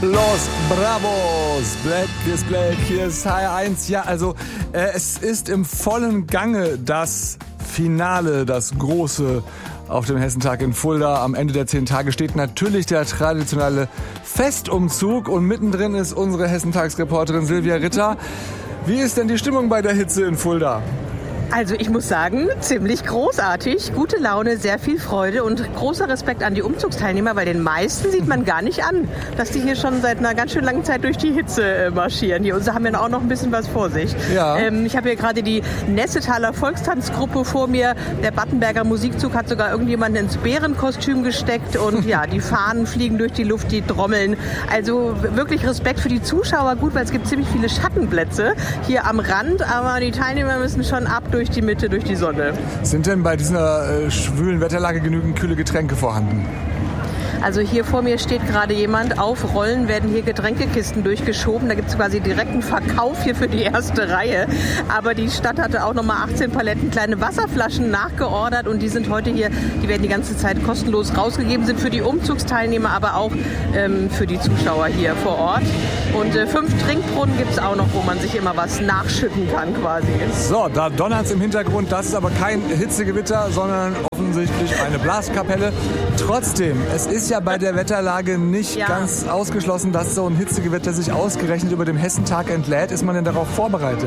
Los Bravos, Black is Black, hier ist HR1. Ja, also es ist im vollen Gange das Finale, das große auf dem Hessentag in Fulda. Am Ende der 10 Tage steht natürlich der traditionelle Festumzug und mittendrin ist unsere Hessentagsreporterin Silvia Ritter. Wie ist denn die Stimmung bei der Hitze in Fulda? Also ich muss sagen, ziemlich großartig, gute Laune, sehr viel Freude und großer Respekt an die Umzugsteilnehmer, weil den meisten sieht man gar nicht an, dass die hier schon seit einer ganz schön langen Zeit durch die Hitze marschieren. Hier und haben ja auch noch ein bisschen was vor sich. Ja. Ich habe hier gerade die Nessetaler Volkstanzgruppe vor mir. Der Battenberger Musikzug hat sogar irgendjemanden ins Bärenkostüm gesteckt und ja, die Fahnen fliegen durch die Luft, die trommeln. Also wirklich Respekt für die Zuschauer, gut, weil es gibt ziemlich viele Schattenplätze hier am Rand, aber die Teilnehmer müssen schon ab durch die Mitte, durch die Sonne. Sind denn bei dieser schwülen Wetterlage genügend kühle Getränke vorhanden? Also hier vor mir steht gerade jemand, auf Rollen werden hier Getränkekisten durchgeschoben. Da gibt es quasi direkten Verkauf hier für die erste Reihe. Aber die Stadt hatte auch nochmal 18 Paletten kleine Wasserflaschen nachgeordert und die sind heute hier, die werden die ganze Zeit kostenlos rausgegeben, sind für die Umzugsteilnehmer, aber auch für die Zuschauer hier vor Ort. Und 5 Trinkbrunnen gibt es auch noch, wo man sich immer was nachschütten kann quasi. So, da donnert es im Hintergrund. Das ist aber kein Hitzegewitter, sondern offensichtlich eine Blaskapelle. Trotzdem, es ist ja bei der Wetterlage nicht ganz ausgeschlossen, dass so ein Hitzegewitter sich ausgerechnet über dem Hessentag entlädt. Ist man denn darauf vorbereitet?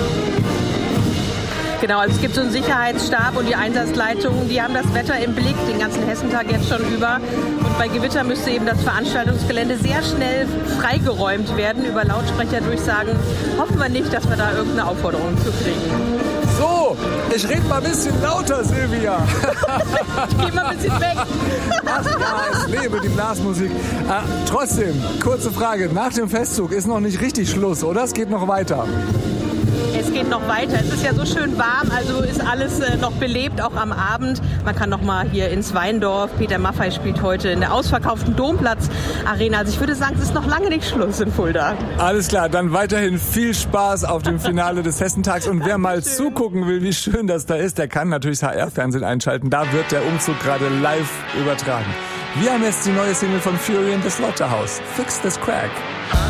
Genau, also es gibt so einen Sicherheitsstab und die Einsatzleitungen, die haben das Wetter im Blick, den ganzen Hessentag jetzt schon über. Und bei Gewitter müsste eben das Veranstaltungsgelände sehr schnell freigeräumt werden. Über Lautsprecherdurchsagen hoffen wir nicht, dass wir da irgendeine Aufforderung zu kriegen. So, ich rede mal ein bisschen lauter, Silvia. Ich gehe mal ein bisschen weg. Ach ja, ich lebe die Blasmusik. Trotzdem, kurze Frage. Nach dem Festzug ist noch nicht richtig Schluss, oder? Es geht noch weiter. Es geht noch weiter. Es ist ja so schön warm, also ist alles noch belebt, auch am Abend. Man kann noch mal hier ins Weindorf. Peter Maffay spielt heute in der ausverkauften Domplatz-Arena. Also ich würde sagen, es ist noch lange nicht Schluss in Fulda. Alles klar, dann weiterhin viel Spaß auf dem Finale des Hessentags. Und wer mal zugucken will, wie schön das da ist, der kann natürlich das HR-Fernsehen einschalten. Da wird der Umzug gerade live übertragen. Wir haben jetzt die neue Single von Fury and the Slaughterhouse, Fix This Crack.